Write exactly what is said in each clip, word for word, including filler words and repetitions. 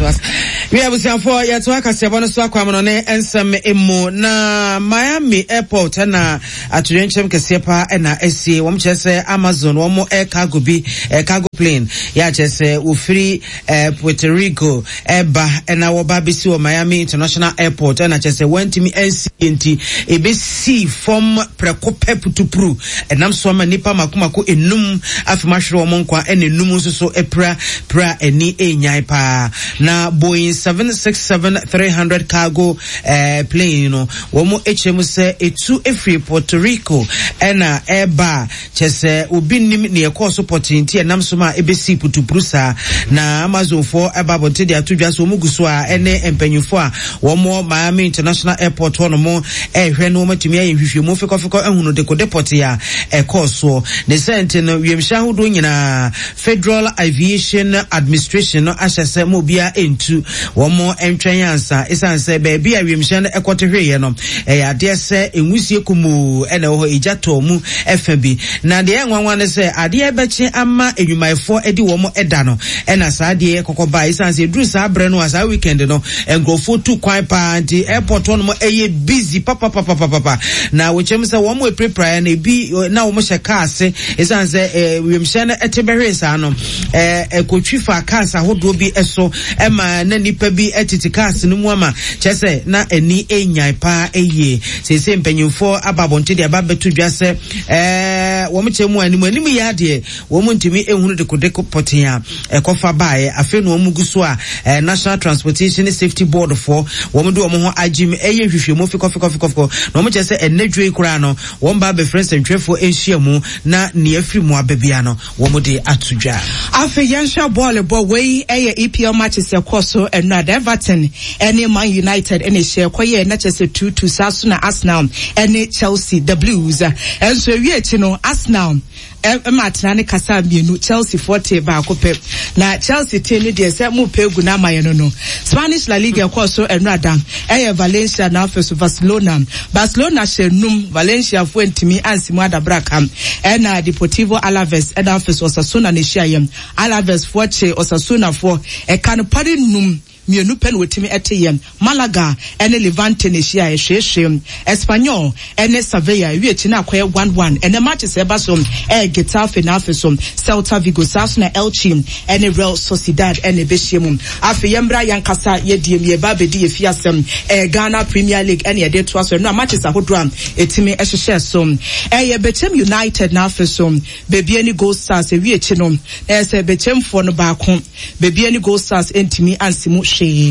was. We have seen for ya to akase bono so akwam ne ensem emu na Miami airport na aturenchem kese pa na esi wom chese Amazon wom air cargo bi air cargo plane ya chese ufiri Puerto Rico eba na wo ba bisi wo Miami International Airport na chese wantimi N C enti ebesi from prekope putupru enam so ma nipa makomako enum afimahwere wo nkwa enenum so so epra pra eni enyai pa na Boeing seven sixty-seven three hundred cargo eh, plane no womo echemu se etu efri Puerto Rico ena eba chese obi nim ne ekọ opportunity enam so ma ebesi putuprusa na Amazon for eba bonte dia tudwa so muguso a ene empanyufo a womo Miami International Airport wono mo ehwe no matumi aye hwehwemu fekofeko ehunu de ko deport ya ekọ so ne sente no wiemhya hodo nyina Federal Aviation Administration no ahyese mo bia entu womo entwen ansa esanse be bia wiemhya no ekotehweye no eh ade se enwusie kumu ene ho ejato mu F B na de enwanwa ne se ade ebeche ama enwumaifo edi womo eda no ena sa de kokoba esanse dru sa abre no asa weekend no engrofo tu kwan pa anti airport no mo eye busy papa papa papa na wochem se womo prepare na bi na womo hye kaase esanse eh wiemhya no etebehwe sa no eh ekotwifa kaasa hodo bi eso ema na nipa bi etiti kaase no mu ama chese na eni enyan pa eye sese mpanyimfo ababonte de ababetu dwase eh womo chemu animu animu ya de womo ntimi ehunu de kodeko potia ekofa bae afi no womo guso a National Transportation Safety Board for womo do womo ho agim eye hwehwemu fiko fiko fiko fiko no womo chese enedwe kura no womo ba be friends ntwefo ehyiamu na ne afiri mu ababia no womo de atudwa afi yansha ball ball we eye E P L matches yakoso and Everton any Man United any share koye na chese two two Sasuna Arsenal any Chelsea the Blues and so we echi no Arsenal Emma ne kasa mienu Chelsea forty ba akope na Chelsea team de se mu pegu na maye no no Spanish La Liga yakoso enrada eye Valencia na versus Barcelona Barcelona shenum Valencia fo ntimi ansimu adabraka ena Deportivo Alaves ena versus Osasuna ne shiayem Alaves forty Osasuna for e kan pare num mienu pen wetimi eteyem Malaga ene Levante ne hia ehwehwem Espanyol ene Sevilla wiechi na akoye one one ene matches eba so e Getafe na afesom Celta Vigo Sasuna Elche ene Real Sociedad ene behiem afi yembra yankasa yediem ye ba bedi efiasem e Ghana Premier League ene de to aso no matches ahodro etimi ehwehwe so e ye Bechem United na afesom bebi eni Gold Stars e wiechi no e se Bechem fo no ba ko bebi eni Gold Stars entimi ansimu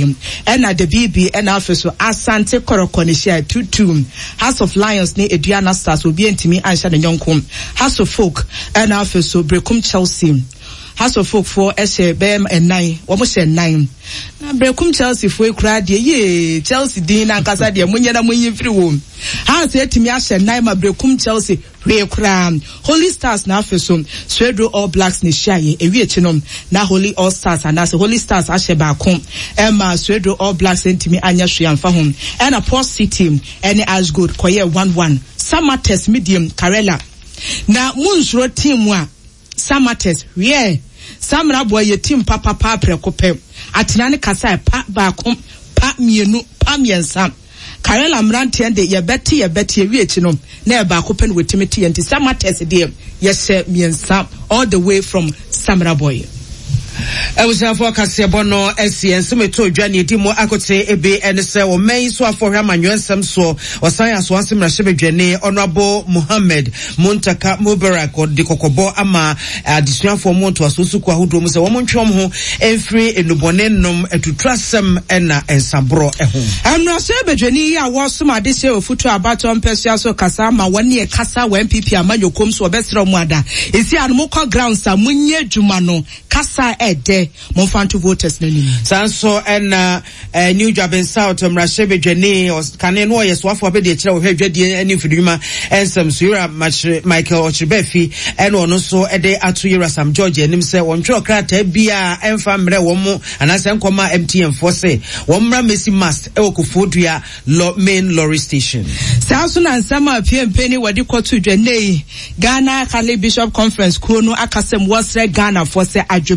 ena the B B ena afeso Asante Koroko ne share two two House of Lions ne Eduana Stars obi entimi ansha ne nyonkom House of Folk ena afeso Brekum Chelsea House of Folk for eshe bem and nine womo she nine na Brekum Chelsea for ekura de ye Chelsea din na nkasa de munye na munyi firi wo House etimi ashe nine ma Brekum Chelsea we ekura Holy Stars na afeso Swedro All Blacks ne share e wi echinom na Holy All Stars and as Holy Stars ashe ba kom Emma Swedro All Blacks entimi anya hwea hom and a Port City any as good koye one one Samates medium Karela na munzro team wa Samates yeah Samra boy ye team papa pa prekope atena ne kasa pa ba kom pa mienu pa miensa Karela Mranti and ye beti ye beti ye wiechi no na e ba kopen wetimiti enti Samates de yes miensa all the way from Samra boy I was for Casebono S C and some to Johnny Dimo Akote Ebe and say or may so for him and some so or science once him Rashibe Jene Honorable Muhammad Muntaka Mubarak or the Kokobo Ama addition for Monto Susuka who do say woman chum ho every in the bonenum to trust some and and Sabro ehum. I'm Rashibe Jene I was some addition of foot about on Persiaso Kasama one year Kasa when P P Amanyo comes to a best Romada. Is here on Moka grounds a Munye Jumano Kasa Ede Monfanto voters nani. Sanso and uh New Job in South um Rashebe Jene or Caneno yes wafo abede kire ohwe dwade ani fiduma and some Sura Michael Ochibefi and ono so ede atoyera Sam George anim se wontwe okrata bia emfa mre womo anase nkoma M T N for say womra Messi must e wokofodua main lorry station. Sanso na nsama apia mpeni wadi kwotu dwane Ghana Kale Bishop Conference kuno akasem wasre Ghana for say adwobre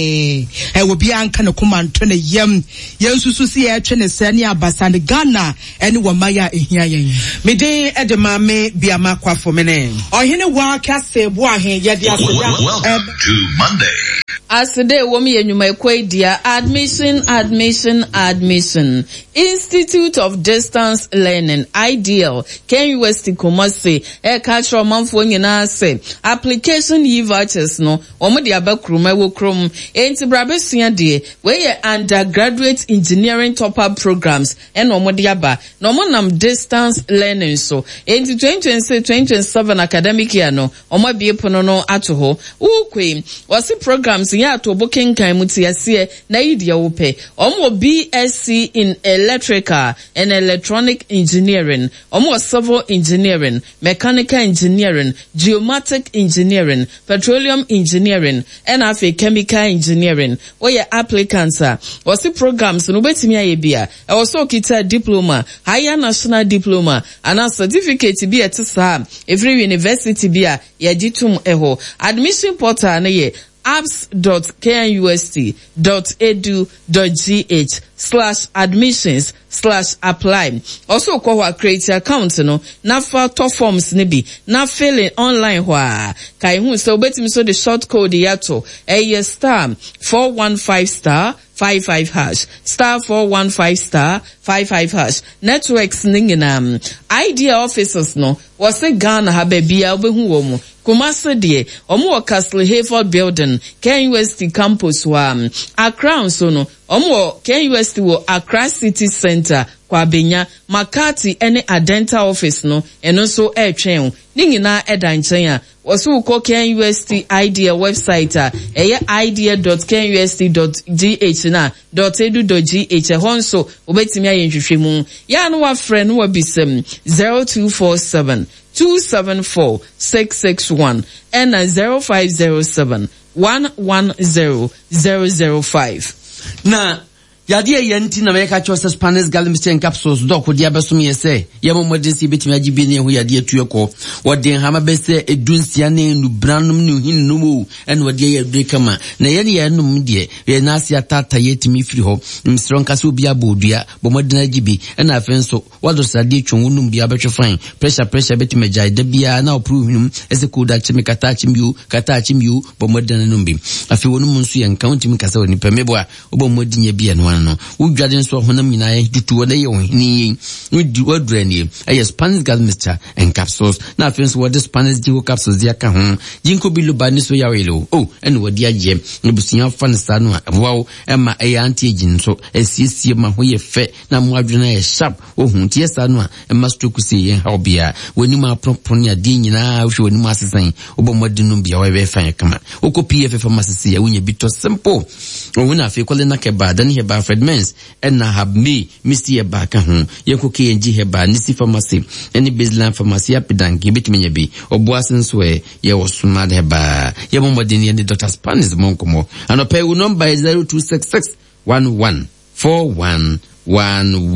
eh e will be anka no command to ne yam yen susu si e twe ne se ne abasa ne Ghana ene wo maya ehia yen me den e de ma me biama kwafo me ne ohene wa kase bo ahen ye de Welcome to Monday. As today, womi enyuma ekwedia admission, admission, admission. Institute of Distance Learning, Ideal, Ken U S T Kumasi, e cultural manfo nyina se. Application ye vouchers no, omo de abakrum ewo krum. Enti brabe sua de, we ye undergraduate engineering top-up programs, en omo de aba. No mo nam distance learning so. Enti twenty twenty-six twenty twenty-seven academic year no, omo bie pono no ato ho. Ukwe, wasi programs ya to booking kan mutiasie na idea wope. Omo B S C in electrical and electronic engineering, omo civil engineering, mechanical engineering, geomatic engineering, petroleum engineering, and afi chemical engineering. Oye applicants are wasi programs no betimi ayebia. E also kita diploma, higher national diploma, and a certificate bi etisa every university bia ye ditum eho. Admission portal na ye apps dot knust dot edu dot gh slash admissions slash apply. Also call our create account no na fa to forms ne bi na fill in online hwa kai hu so betim so the short code yato e star four one five star five five hash star four one five star five five hash networks ningina idea officers no was a Ghana ha bebia obehu wo mu Kumasi de omo Castle Hayford building Ken U S T campus wa Accra so no omo Ken U S T wo Accra City Center kwa benya Makati ene Adenta office no eno so e twen ni nyina eda nchen a wasu ko Ken U S T idea website a eye idea dot knust dot g h na .edu dot g h honso obetimi ayenhwehwemu ya no wa frɛ no wa bisem zero two four seven two seven four six six one and a zero five zero seven one one zero zero zero five. Na yadia yenti na meka chosa Spanish Gallimstein capsules doko dia besom yese yemo modesi betimi agibi ne ho yadia tueko woden hama bese edunsia ne nu branum ne hinnu mu en wodia ye drekama na ye ne ye num de ye nasi atata yetimi firi ho msron kaso bia bodua bo modena agibi na afenso wado sade twonum bia betwe fan pressure pressure betimi jai da bia na opruhunum ese koda chimi kata chimiu kata chimiu bo modena numbi afi wonum nso ye nkaunti mi kasa woni pemebo a obo modinya bia no no udwaden so honam nyina ye tutu wode ye ohini udi wadrani aye Spanish Gallimstein and capsules na afenso wode Spanish Jigo capsules dia ka ho jinko bi lubani so yawelo oh ene wode agye nebusia fa ne sa no wow ema aye anti agin so esiesie ma ho ye fe na mo adwena ye sharp ohun tie sa no ema stroke se ye ha obia woni ma propon ya di nyina hwe woni ma sesan obomode no bia we be fan kama okopi ye fe pharmacy ya wonya bito simple ohun afi kwale na keba dan he ba Fred Mens and na have me Mister Yebaka hu yeko K N G heba nisi pharmacy any baseline pharmacy apidan gibit menyebi oboasen so e ye wosuma heba ye momodini and Doctor Spanish monkomo anope u number zero two six six one one four one one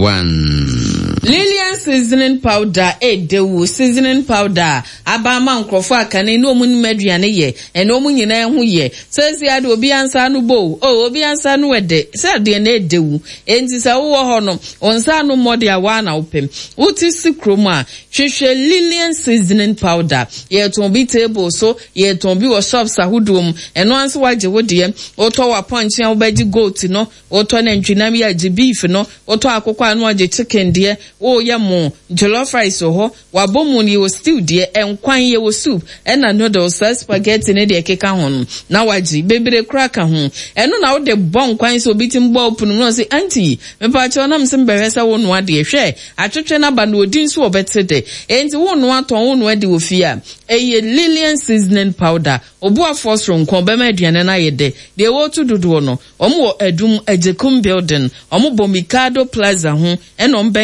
one. Lillian seasoning powder e dewu seasoning powder abama nkrofo akane no mu nmaduane ye eno mu nyina ehu ye sesi ade obi ansa no bo o obi ansa no wede se de na edewu enti sa wo ho no onsa no mode awa na opem uti sikroma hwehwe Lillian seasoning powder ye ton bi table so ye ton bi wo shops ahudum eno ansa waje wode oto wa punch ya obaji goat no oto na ntwinam ya ji beef no oto akokwa anu aje chicken de o ya mo jollof rice ho wa bomu ni o stew de enkwan ye wo soup ena noodles spaghetti ne de keka ho na waji bebere kraka ho eno na wo de bon kwan so bitim bo opunu no say auntie me pa che na mse mbehesa wo no ade hwe atwetwe na ba no odin so obetede enti wo no aton wo no ade ofia eye Lillian seasoning powder obu afosro nkon be ma aduane na yede de wo tu dodo no omo edum ajekum building omo bomikado plaza ho eno mben eko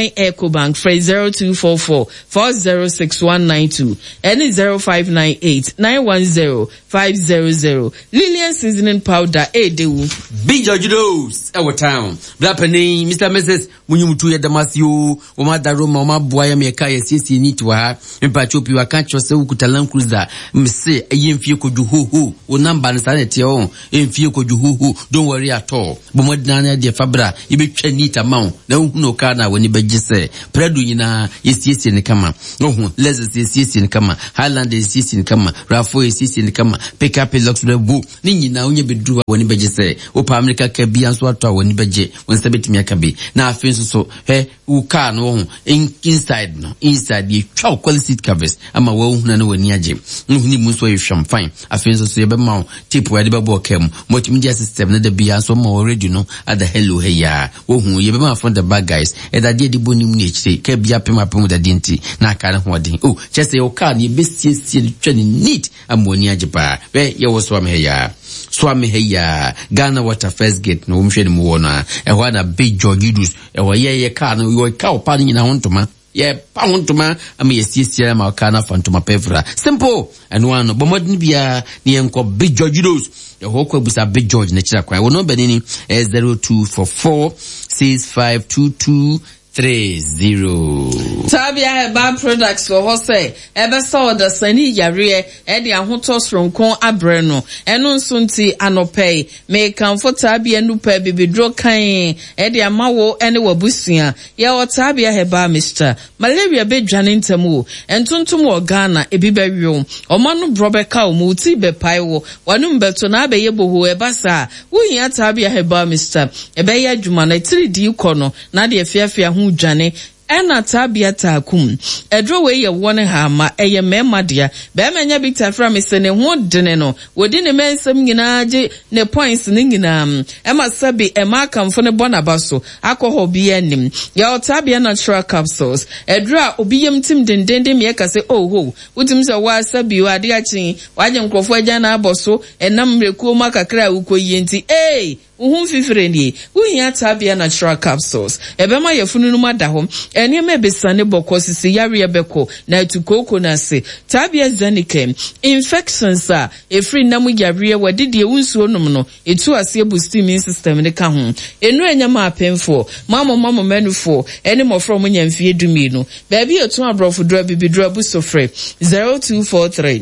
Ecobank free zero two four four four zero six one nine two and zero five nine eight nine one zero five zero zero. Lillian seasoning powder e dewu. Big George Rose our town. Blapeni Mister Missus when you to Damasio o madaroma o maboya me ka yesi ni to ha. Mpacho pi waka chose ukutalan cruiser. Mse eyemfie koduhuhu o number na sanete o emfie koduhuhu. Don't worry at all. Bomodana de fabra ibetwa nita maun na hu no ka na woni begise. Predu nyina yesi yesi ne kama. No hu lezes yesi yesi ne kama. Highland yesi yesi ne kama. Rafo yesi yesi ne kama. Pick up a lux bu. Ni nyina onye bedru woni begise. O pa America ka bia so ato woni beje. Won sabeti mi akabe. Na afin so so he u ka no hu inside no inside ye twa quality seat covers ama wo hu na no woni age. No hu ni mu so ye hwam fine. Afin so so ye be ma tip we de be bo kam. Multimedia system na de bia so ma already no at the hello hey ya. Wo hu ye be ma from the bad guys. E da de de boni mu ni chire ka bia pema pema da dinti na aka na ho den. Oh, chese ye o ka ni be siesie twa ni neat amoni age pa. We ye wo so am hey ya. Swami heya Ghana Water First Gate no umhwe ni muona e ho na Big George Rose e wo ye ye ka no yo ka opa ni na hontoma ye pa hontoma am ye siesie ma ka na fantoma pevra simple and one no bomodin bia ni enko Big George Rose e ho kwa busa Big George na kira kwa wo no benini zero two four four six five two two three zero. Tabia Herbal Products for Hose, ever saw the Sani Yare, Eddie and Hutos from Con Abreno, and on Sunti Anope, may come for Tabia Nupe, Bibi Drokain, Eddie Amawo, and Wabusia, Yaw Tabia Herbal Mister, Malaria Bed Janin Tamu, and Tuntum Ghana, a Biberio, or Manu Brobeca, Muti Bepaiwo, Wanum Beltonabe Yebo, whoever sa, who ya Tabia Herbal Mister, a Baya Jumana, three D Kono, Nadia Fiafia. Jane ena tabia takum edro we ye wone ha ma eye mema dia be menya big tafra me se ne ho dene no wodi ne mensem nyina age ne points ne nyina e ma sabi e ma kamfo ne bona baso akoho bi anim ya tabia natural capsules edro a obi yem tim dendende me ka se oh ho wotim se wa sabi wa de achi waje nkrofo agya na aboso enam reku ma kakra ukoyi nti eh uhun fifire ni uhia tabia natural capsules ebema yefunu no mada ho eni me besane bokọ sisi yare ebeko na etukoko na se tabia zanikem infections a efri namu yare wadide unsuo nom no etu ase boost immune system ne ka ho enu enyama apemfo mamo mamo menufo eni mofro mo nyamfie dumi no ba bi etu abrofo dro bibidro bu sofre zero two four three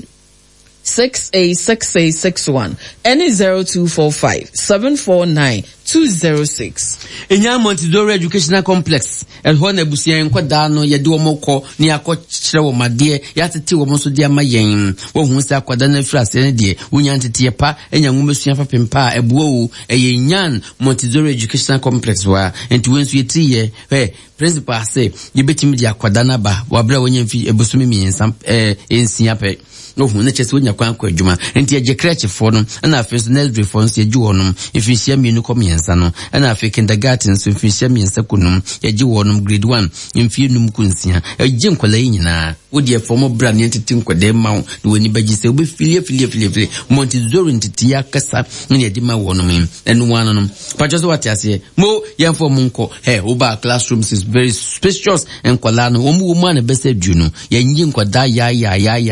six eight six eight six one and zero two four five seven four nine two zero six. Enya Montessori Educational Complex and ho na busia enkwada no ye de omoko ni akọkyere wo made ya tete wo mo so de amayen wo hu se akwada na frase ne de wonya tete pa enya nwumesua papempa ebuo eye nyan Montessori Educational Complex wa enti wensu yeti ye he principal say ye betimi de akwada na ba wa bra wonya mfi ebusumi mi ensam eh ensia pe no hu na chese wonya kwan kwa adwuma enti ye kreche fo no na afenso nursery fo nso ye gi wonom ifisia mi nu kom yensa no na afi kindergarten so ifisia mi yensa kunum ye gi wonom grade one imfi num kunsia ye gi nkola nyina wodi e formo bra ne tete nkwade ma wo ne woni bagi se obi filie filie filie filie Montessori ntiti ya kasa ne ye di ma wonom enu wan no pacho so wati ase mo ye fo mo nko he oba classrooms is very spacious enkola no wo mu wo ma na bese du no ye nyi nkwada ya ya ya